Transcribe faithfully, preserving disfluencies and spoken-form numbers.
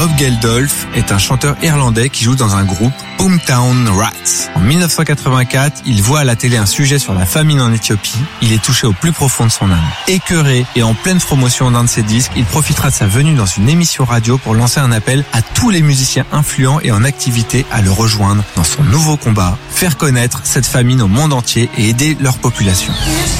Bob Geldof est un chanteur irlandais qui joue dans un groupe, Boomtown Rats. En dix-neuf cent quatre-vingt-quatre, il voit à la télé un sujet sur la famine en Éthiopie. Il est touché au plus profond de son âme. Écœuré et en pleine promotion d'un de ses disques, il profitera de sa venue dans une émission radio pour lancer un appel à tous les musiciens influents et en activité à le rejoindre dans son nouveau combat, faire connaître cette famine au monde entier et aider leur population.